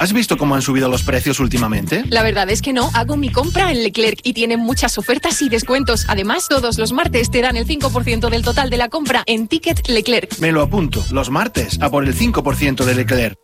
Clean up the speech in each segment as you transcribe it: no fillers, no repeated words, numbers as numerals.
¿Has visto cómo han subido los precios últimamente? La verdad es que no. Hago mi compra en Leclerc y tienen muchas ofertas y descuentos. Además, todos los martes te dan el 5% del total de la compra en Ticket Leclerc. Me lo apunto. Los martes, a por el 5% de Leclerc.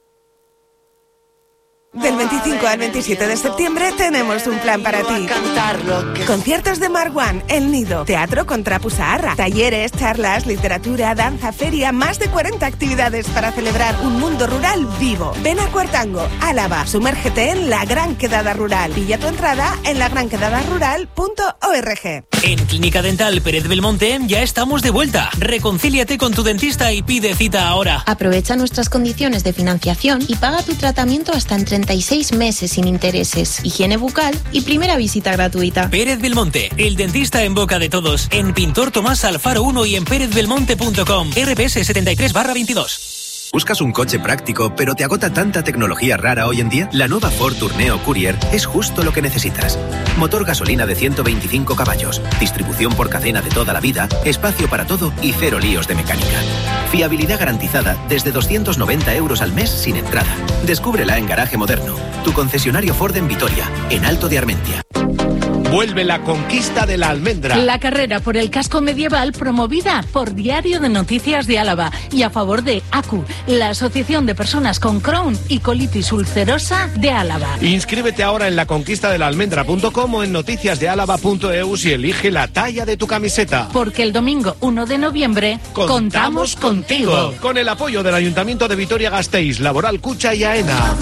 Del 25 al 27 de septiembre tenemos un plan para ti. Conciertos de Marwan, El Nido, teatro con Trapu Saharra, talleres, charlas, literatura, danza, feria, más de 40 actividades para celebrar un mundo rural vivo. Ven a Cuartango, Álava, sumérgete en la Gran Quedada Rural. Pilla tu entrada en lagranquedadarural.org. En Clínica Dental Pérez Belmonte ya estamos de vuelta. Reconcíliate con tu dentista y pide cita ahora. Aprovecha nuestras condiciones de financiación y paga tu tratamiento hasta en 36 meses sin intereses, higiene bucal y primera visita gratuita. Pérez Belmonte, el dentista en boca de todos. En Pintor Tomás Alfaro 1 y en pérezbelmonte.com. RPS 73/22. ¿Buscas un coche práctico, pero te agota tanta tecnología rara hoy en día? La nueva Ford Tourneo Courier es justo lo que necesitas. Motor gasolina de 125 caballos, distribución por cadena de toda la vida, espacio para todo y cero líos de mecánica. Fiabilidad garantizada desde 290 euros al mes sin entrada. Descúbrela en Garaje Moderno, tu concesionario Ford en Vitoria, en Alto de Armentia. Vuelve la conquista de la almendra. La carrera por el casco medieval promovida por Diario de Noticias de Álava y a favor de ACU, la Asociación de Personas con Crohn y Colitis Ulcerosa de Álava. Inscríbete ahora en laconquistadelalmendra.com o en noticiasdealava.eu y elige la talla de tu camiseta. Porque el domingo 1 de noviembre contamos contigo. Con el apoyo del Ayuntamiento de Vitoria-Gasteiz, Laboral Kutxa y AENA.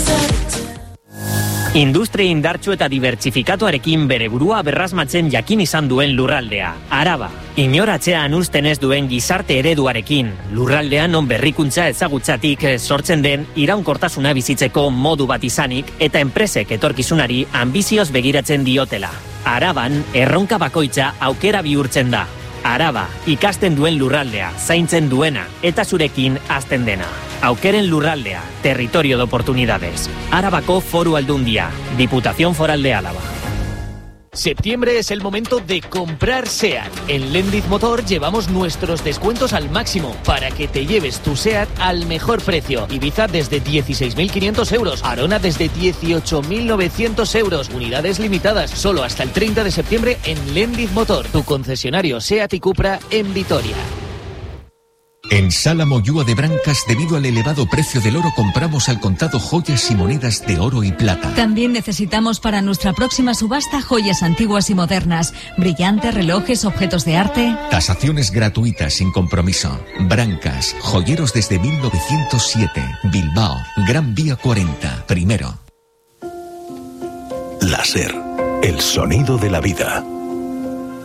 Industria indartsu eta dibertsifikatuarekin bere burua berrasmatzen jakin izan duen lurraldea, Araba. Inor atzean uzten ez duen gizarte ereduarekin, lurraldean non berrikuntza ezagutzatik sortzen den iraunkortasuna bizitzeko modu bat izanik eta enpresek etorkizunari ambizioz begiratzen diotela. Araban erronka bakoitza aukera bihurtzen da. Araba, ikasten duen lurraldea, zaintzen duena eta zurekin hasten dena. Aukeren lurraldea, territorio de oportunidades. Arabako Foru Aldundia, Diputación Foral de Álava. Septiembre es el momento de comprar SEAT. En Lendiz Motor llevamos nuestros descuentos al máximo para que te lleves tu SEAT al mejor precio. Ibiza desde 16.500 euros, Arona desde 18.900 euros. Unidades limitadas, solo hasta el 30 de septiembre en Lendiz Motor, tu concesionario SEAT y Cupra en Vitoria. En Sala Moyúa de Brancas, debido al elevado precio del oro, compramos al contado joyas y monedas de oro y plata. También necesitamos para nuestra próxima subasta joyas antiguas y modernas, brillantes, relojes, objetos de arte. Tasaciones gratuitas sin compromiso. Brancas, joyeros desde 1907. Bilbao, Gran Vía 40, primero. Láser, el sonido de la vida.